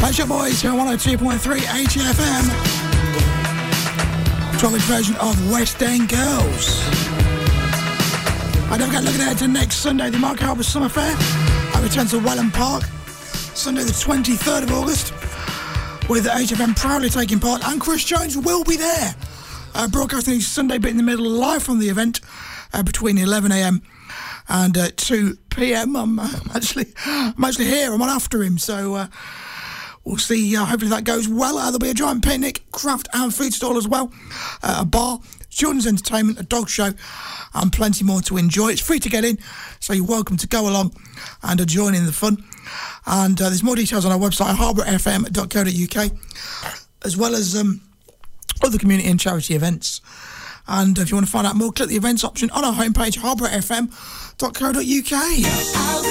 Pleasure Boys here on 102.3 ATFM. 12-inch version of West End Girls. I don't forget looking ahead to next Sunday, the Mark Albert Summer Fair. I return to Welland Park, Sunday the 23rd of August, with HFM proudly taking part, and Chris Jones will be there, broadcasting his Sunday bit in the middle live from the event between 11am and 2pm. I'm actually here. I'm on after him, so we'll see. Hopefully that goes well. There'll be a giant picnic, craft and food stall as well, a bar, children's entertainment, a dog show, and plenty more to enjoy. It's free to get in, so you're welcome to go along and join in the fun. And there's more details on our website, harbourfm.co.uk, as well as other community and charity events. And if you want to find out more, click the events option on our homepage, harbourfm.co.uk.